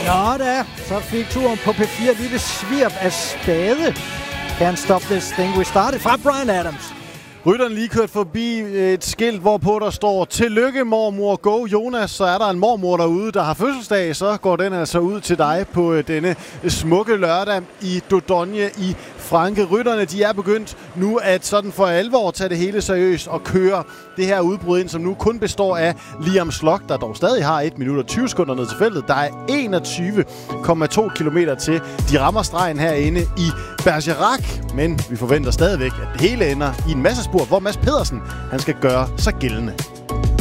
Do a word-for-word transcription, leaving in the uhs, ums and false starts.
Nå da, så fik turen på P fire lige ved svirp af spade. Can't stop this thing we started fra Bryan Adams. Rytteren lige kørt forbi et skilt, hvorpå der står "Tillykke mormor, go Jonas". Så er der en mormor derude, der har fødselsdag, så går den altså ud til dig på denne smukke lørdag i Dordogne i Frankrig. Rytterne, de er begyndt nu at sådan for alvor tage det hele seriøst og køre det her udbrud ind, som nu kun består af Liam Slock, der dog stadig har et minut og tyve sekunder ned til feltet. Der er enogtyve komma to kilometer til. De rammer stregen herinde i Bergerac, men vi forventer stadigvæk, at det hele ender i en massespurt, hvor Mads Pedersen han skal gøre sig gældende.